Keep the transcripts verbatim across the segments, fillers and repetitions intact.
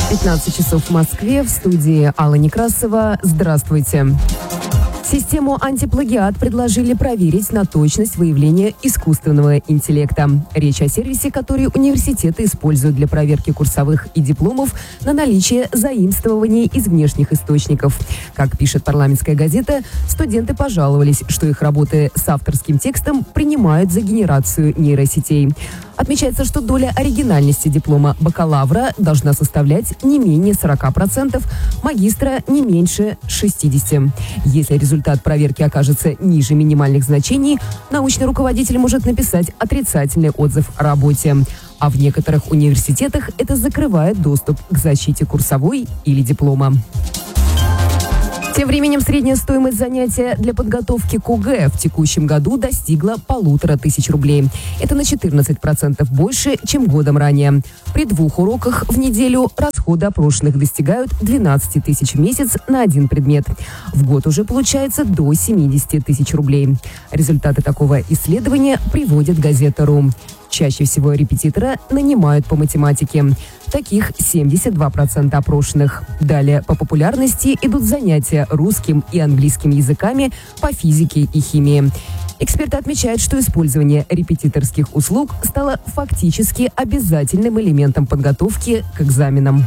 пятнадцать часов в Москве, в студии Алла Некрасова. Здравствуйте. Систему антиплагиат предложили проверить на точность выявления искусственного интеллекта. Речь о сервисе, который университеты используют для проверки курсовых и дипломов на наличие заимствований из внешних источников. Как пишет парламентская газета, студенты пожаловались, что их работы с авторским текстом принимают за генерацию нейросетей. Отмечается, что доля оригинальности диплома бакалавра должна составлять не менее сорок процентов, магистра не меньше шестьдесят процентов. Если результат проверки окажется ниже минимальных значений, научный руководитель может написать отрицательный отзыв о работе. А в некоторых университетах это закрывает доступ к защите курсовой или диплома. Тем временем средняя стоимость занятия для подготовки к ОГЭ в текущем году достигла полутора тысяч рублей. Это на четырнадцать процентов больше, чем годом ранее. При двух уроках в неделю расходы опрошенных достигают двенадцать тысяч в месяц на один предмет. В год уже получается до семьдесят тысяч рублей. Результаты такого исследования приводит газета «Ру». Чаще всего репетитора нанимают по математике. Таких семьдесят два процента опрошенных. Далее по популярности идут занятия русским и английским языками, по физике и химии. Эксперты отмечают, что использование репетиторских услуг стало фактически обязательным элементом подготовки к экзаменам.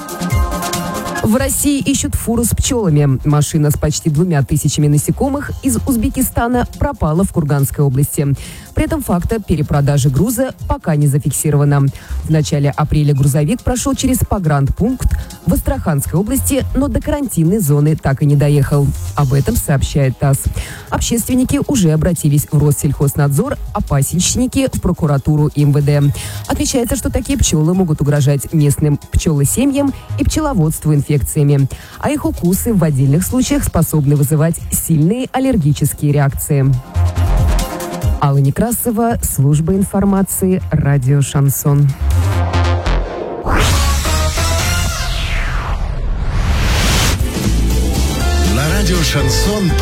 В России ищут фуру с пчелами. Машина с почти двумя тысячами насекомых из Узбекистана пропала в Курганской области. При этом факта перепродажи груза пока не зафиксировано. В начале апреля грузовик прошел через погранпункт в Астраханской области, но до карантинной зоны так и не доехал. Об этом сообщает ТАСС. Общественники уже обратились в Россельхознадзор, а пасечники в прокуратуру и эм вэ дэ. Отмечается, что такие пчелы могут угрожать местным пчелосемьям и пчеловодству инфекциями, а их укусы в отдельных случаях способны вызывать сильные аллергические реакции. Алла Некрасова, служба информации, радио «Шансон». На радио «Шансон»